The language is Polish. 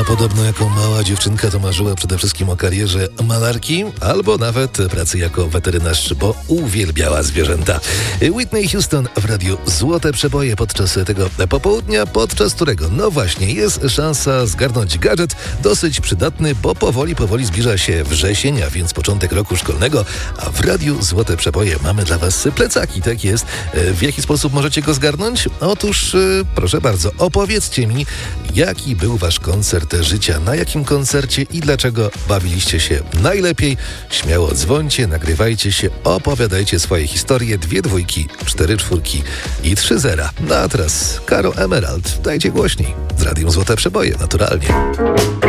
podobno jako mała dziewczynka to marzyła przede wszystkim o karierze malarki albo nawet pracy jako weterynarz, bo uwielbiała zwierzęta. Whitney Houston w radiu Złote Przeboje podczas tego popołudnia, podczas którego no właśnie jest szansa zgarnąć gadżet dosyć przydatny, bo powoli zbliża się wrzesień, a więc początek roku szkolnego, a w radiu Złote Przeboje mamy dla Was plecaki, tak jest. W jaki sposób możecie go zgarnąć? Otóż proszę bardzo, opowiedzcie mi, jaki był Wasz koncert życia, na jakim koncercie i dlaczego bawiliście się najlepiej. Śmiało dzwońcie, nagrywajcie się, opowiadajcie swoje historie. 2 dwójki, 4 czwórki i 3 zera. No a teraz Caro Emerald, dajcie głośniej. Z Radium Złote Przeboje, naturalnie.